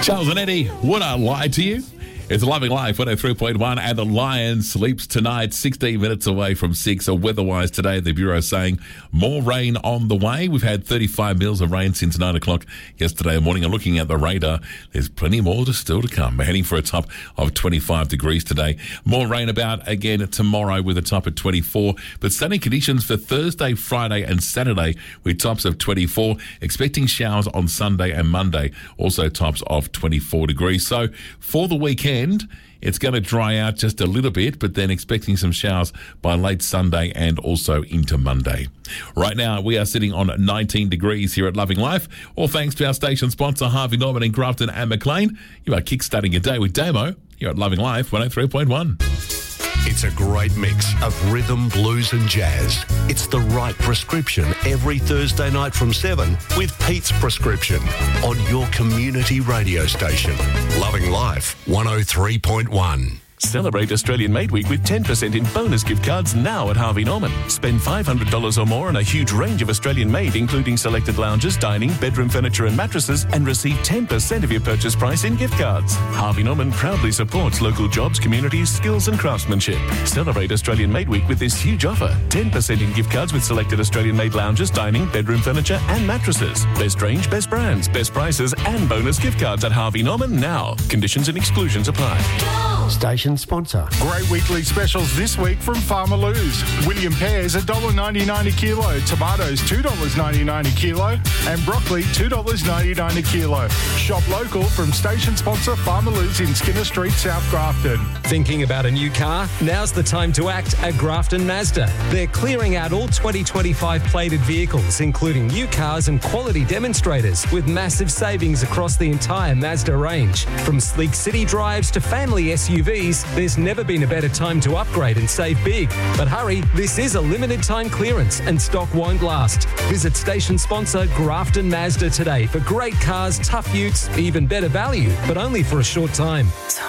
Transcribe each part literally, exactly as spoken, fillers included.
Charles and Eddie, would I lie to you? It's Loving Life, one oh three point one, and the Lion sleeps tonight, sixteen minutes away from six. So weather-wise today, the Bureau is saying more rain on the way. We've had thirty-five mils of rain since nine o'clock yesterday morning. And looking at the radar, there's plenty more to still to come. We're heading for a top of twenty-five degrees today. More rain about again tomorrow with a top at twenty-four. But sunny conditions for Thursday, Friday and Saturday with tops of twenty-four. Expecting showers on Sunday and Monday. Also tops of twenty-four degrees. So for the weekend, it's going to dry out just a little bit, but then expecting some showers by late Sunday and also into Monday. Right now, we are sitting on nineteen degrees here at Loving Life, all thanks to our station sponsor, Harvey Norman in Grafton and McLean. You are kickstarting your day with Damo here at Loving Life, one oh three point one. It's a great mix of rhythm, blues and jazz. It's the right prescription every Thursday night from seven with Pete's Prescription on your community radio station. Loving Life, one oh three point one. Celebrate Australian Made Week with ten percent in bonus gift cards now at Harvey Norman. Spend five hundred dollars or more on a huge range of Australian made, including selected lounges, dining, bedroom furniture and mattresses, and receive ten percent of your purchase price in gift cards. Harvey Norman proudly supports local jobs, communities, skills and craftsmanship. Celebrate Australian Made Week with this huge offer. ten percent in gift cards with selected Australian made lounges, dining, bedroom furniture and mattresses. Best range, best brands, best prices and bonus gift cards at Harvey Norman now. Conditions and exclusions apply. Station sponsor. Great weekly specials this week from Farmer Lou's. William pears one dollar ninety-nine a kilo, tomatoes two dollars ninety-nine a kilo, and broccoli two dollars ninety-nine a kilo. Shop local from station sponsor Farmer Lou's in Skinner Street, South Grafton. Thinking about a new car? Now's the time to act at Grafton Mazda. They're clearing out all twenty twenty-five plated vehicles, including new cars and quality demonstrators, with massive savings across the entire Mazda range. From sleek city drives to family S U Vs, there's never been a better time to upgrade and save big. But hurry, this is a limited time clearance and stock won't last. Visit station sponsor Grafton Mazda today for great cars, tough utes, even better value, but only for a short time.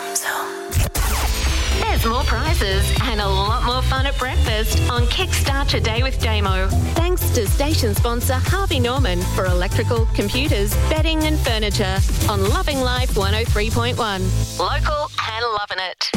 There's more prizes and a lot more fun at breakfast on Kickstart Your Day with Damo. Thanks to station sponsor Harvey Norman for electrical, computers, bedding and furniture on Loving Life one oh three point one. Local and loving it.